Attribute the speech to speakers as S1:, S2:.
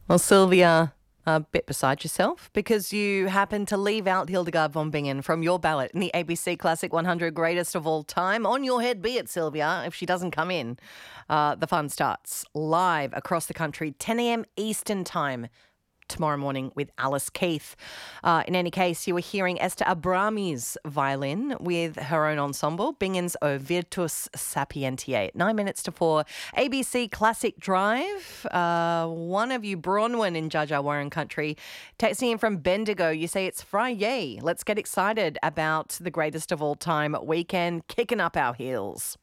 S1: Well, Sylvia, a bit beside yourself because you happen to leave out Hildegard von Bingen from your ballot in the ABC Classic 100 Greatest of All Time. On your head be it, Sylvia, if she doesn't come in. The fun starts live across the country, 10 a.m. Eastern Time tomorrow morning with Alice Keith. In any case, you were hearing Esther Abrami's violin with her own ensemble, Bingen's O Virtus Sapientiae. 9 minutes to 4. ABC Classic Drive. One of you, Bronwyn in Jaja Warren Country, texting in from Bendigo. You say it's Friday. Let's get excited about the greatest of all time weekend, kicking up our heels.